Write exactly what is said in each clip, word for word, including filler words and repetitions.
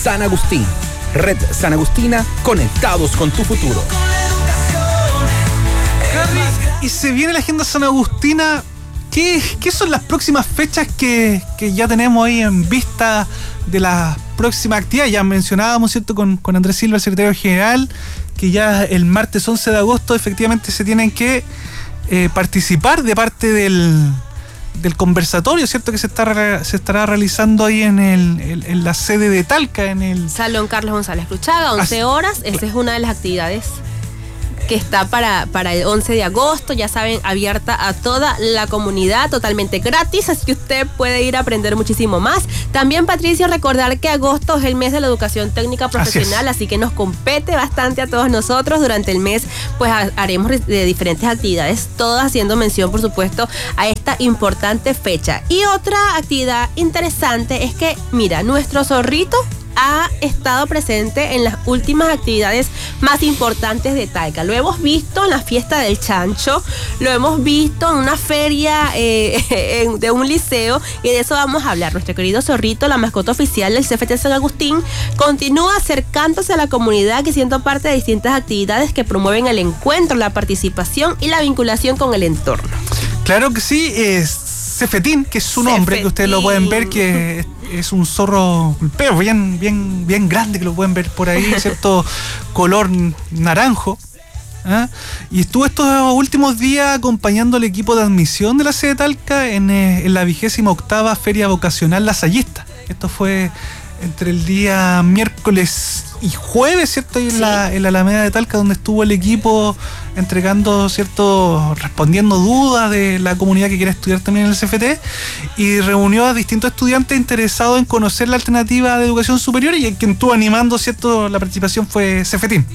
San Agustín. Red San Agustina, conectados con tu futuro. Y se viene la agenda San Agustina. ¿Qué, qué son las próximas fechas que, que ya tenemos ahí en vista de las próximas actividades? Ya mencionábamos, ¿cierto?, con, con Andrés Silva, el secretario general, que ya el martes once de agosto efectivamente se tienen que eh, participar de parte del, del conversatorio, ¿cierto?, que se, está, se estará realizando ahí en, el, en, en la sede de Talca, en el Salón Carlos González Luchaga, once horas. Esa es una de las actividades que está para, para el once de agosto, ya saben, abierta a toda la comunidad, totalmente gratis, así que usted puede ir a aprender muchísimo más. También, Patricio, recordar que agosto es el mes de la educación técnica profesional, así, así que nos compete bastante a todos nosotros. Durante el mes, pues haremos de diferentes actividades, todas haciendo mención, por supuesto, a esta importante fecha. Y otra actividad interesante es que, mira, nuestro zorrito ha estado presente en las últimas actividades más importantes de Talca. Lo hemos visto en la fiesta del chancho, lo hemos visto en una feria eh, de un liceo, y de eso vamos a hablar. Nuestro querido zorrito, la mascota oficial del C F T San Agustín, continúa acercándose a la comunidad y siendo parte de distintas actividades que promueven el encuentro, la participación y la vinculación con el entorno. Claro que sí, es Cefetín, que es su nombre, que ustedes lo pueden ver, que es un zorro, pero bien, bien, bien grande, que lo pueden ver por ahí, ¿cierto? Color naranjo. ¿eh? Y estuvo estos últimos días acompañando al equipo de admisión de la sede de Talca en, eh, en la vigésima octava Feria Vocacional Lasallista. Esto fue entre el día miércoles y jueves, ¿cierto? Ahí en, sí. la, en la Alameda de Talca, donde estuvo el equipo entregando, ¿cierto?, respondiendo dudas de la comunidad que quiere estudiar también en el C F T, y reunió a distintos estudiantes interesados en conocer la alternativa de educación superior, y el quien estuvo animando, ¿cierto?, la participación fue Cefetín.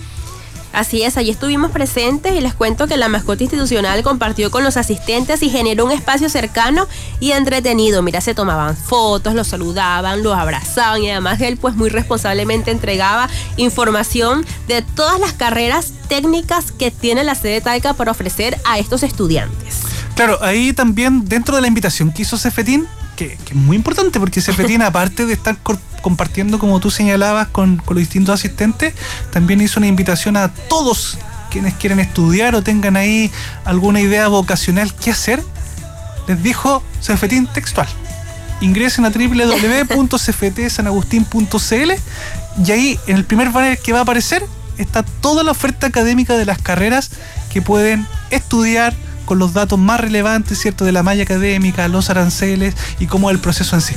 Así es, allí estuvimos presentes y les cuento que la mascota institucional compartió con los asistentes y generó un espacio cercano y entretenido. Mira, se tomaban fotos, los saludaban, los abrazaban, y además él pues muy responsablemente entregaba información de todas las carreras técnicas que tiene la sede de Talca para ofrecer a estos estudiantes. Claro, ahí también dentro de la invitación que hizo Cefetín, que, que es muy importante, porque Cefetín, aparte de estar cor- compartiendo, como tú señalabas, con, con los distintos asistentes, también hizo una invitación a todos quienes quieren estudiar o tengan ahí alguna idea vocacional qué hacer. Les dijo Cefetín textual: ingresen a doble u doble u doble u punto c f t san agustín punto c l, y ahí en el primer banner que va a aparecer está toda la oferta académica de las carreras que pueden estudiar, con los datos más relevantes, ¿cierto?, de la malla académica, los aranceles y cómo es el proceso en sí.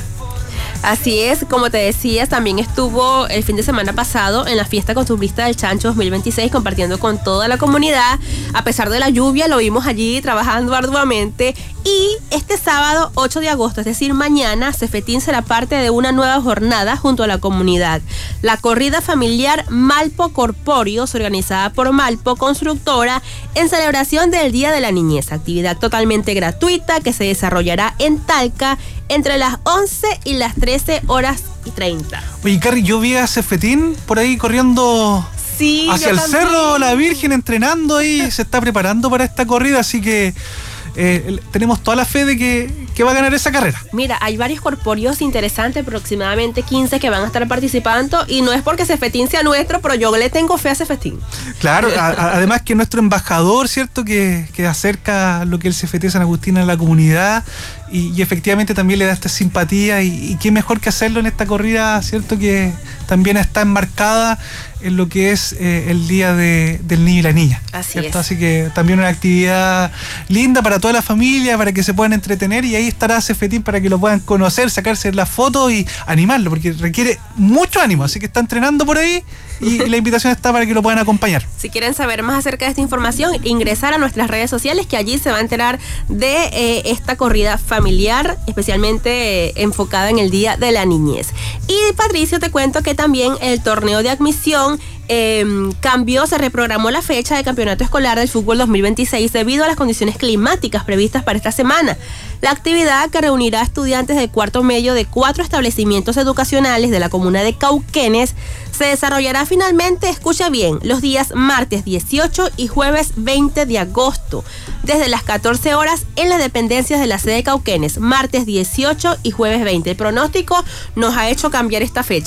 Así es, como te decías, también estuvo el fin de semana pasado en la fiesta costumbrista del Chancho dos mil veintiséis, compartiendo con toda la comunidad. A pesar de la lluvia, lo vimos allí trabajando arduamente. Y este sábado ocho de agosto, es decir, mañana, Cefetín será parte de una nueva jornada junto a la comunidad. La corrida familiar Malpo Corpóreos, organizada por Malpo Constructora, en celebración del Día de la Niñez. Actividad totalmente gratuita que se desarrollará en Talca entre las once y las trece horas y treinta. Oye, Carrie, yo vi a Cefetín por ahí corriendo sí, hacia el también. Cerro La Virgen, entrenando ahí, se está preparando para esta corrida, así que Eh, tenemos toda la fe de que, que va a ganar esa carrera. Mira, hay varios corpóreos interesantes, aproximadamente quince que van a estar participando, y no es porque Cefetín sea nuestro, pero yo le tengo fe a Cefetín. Claro, a, a, además que nuestro embajador, ¿cierto?, que, que acerca lo que es el C F T San Agustín a la comunidad, y, y efectivamente también le da esta simpatía, y, y qué mejor que hacerlo en esta corrida, ¿cierto?, que también está enmarcada en lo que es eh, el Día de, del Niño y la Niña. Así ¿cierto? es. Así que también una actividad linda para toda la familia, para que se puedan entretener, y ahí estará Cefetín para que lo puedan conocer, sacarse la foto y animarlo, porque requiere mucho ánimo, así que está entrenando por ahí, y la invitación está para que lo puedan acompañar. Si quieren saber más acerca de esta información, ingresar a nuestras redes sociales, que allí se va a enterar de eh, esta corrida familiar, especialmente eh, enfocada en el Día de la Niñez. Y Patricio, te cuento que también el torneo de admisión Eh, cambió, se reprogramó la fecha del campeonato escolar del fútbol dos mil veintiséis debido a las condiciones climáticas previstas para esta semana. La actividad, que reunirá a estudiantes del cuarto medio de cuatro establecimientos educacionales de la comuna de Cauquenes, se desarrollará finalmente, escucha bien, los días martes dieciocho y jueves veinte de agosto, desde las catorce horas en las dependencias de la sede de Cauquenes, martes dieciocho y jueves veinte. El pronóstico nos ha hecho cambiar esta fecha.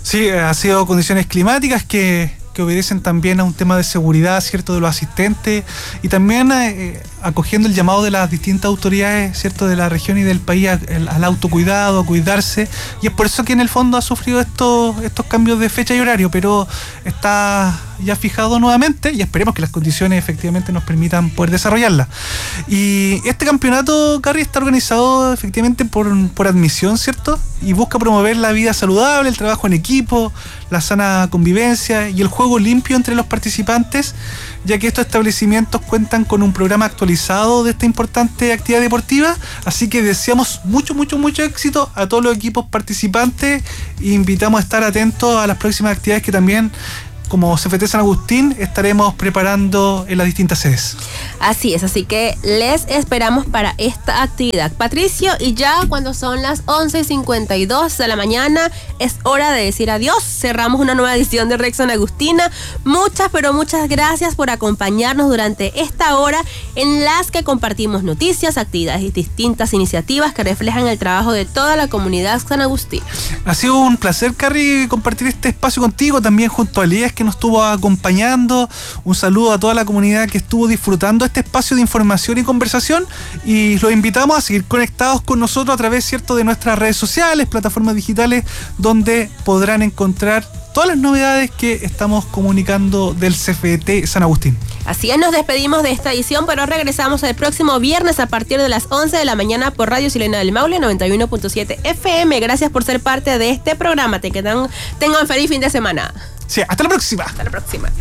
Sí, ha sido condiciones climáticas que, que obedecen también a un tema de seguridad, ¿cierto?, de los asistentes, y también eh, acogiendo el llamado de las distintas autoridades, ¿cierto?, de la región y del país a, el, al autocuidado, a cuidarse, y es por eso que en el fondo ha sufrido estos, estos cambios de fecha y horario, pero está ya fijado nuevamente y esperemos que las condiciones efectivamente nos permitan poder desarrollarla. Y este campeonato, Carrie, está organizado efectivamente por, por admisión, ¿cierto? Y busca promover la vida saludable, el trabajo en equipo, la sana convivencia y el juego limpio entre los participantes, ya que estos establecimientos cuentan con un programa actualizado de esta importante actividad deportiva, así que deseamos mucho, mucho, mucho éxito a todos los equipos participantes e invitamos a estar atentos a las próximas actividades que también, como C F T San Agustín, estaremos preparando en las distintas sedes. Así es, así que les esperamos para esta actividad. Patricio, y ya cuando son las once cincuenta y dos de la mañana, es hora de decir adiós. Cerramos una nueva edición de Rex San Agustina. Muchas, pero muchas gracias por acompañarnos durante esta hora en las que compartimos noticias, actividades y distintas iniciativas que reflejan el trabajo de toda la comunidad sanagustina. Ha sido un placer, Carrie, compartir este espacio contigo, también junto a Elías, que nos estuvo acompañando. Un saludo a toda la comunidad que estuvo disfrutando este espacio de información y conversación, y los invitamos a seguir conectados con nosotros a través, ¿cierto?, de nuestras redes sociales, plataformas digitales, donde podrán encontrar todas las novedades que estamos comunicando del C F T San Agustín. Así es, nos despedimos de esta edición, pero regresamos el próximo viernes a partir de las once de la mañana por Radio Silena del Maule noventa y uno punto siete F M. Gracias por ser parte de este programa. Te quedan, tengan feliz fin de semana. Sí, hasta la próxima. Hasta la próxima.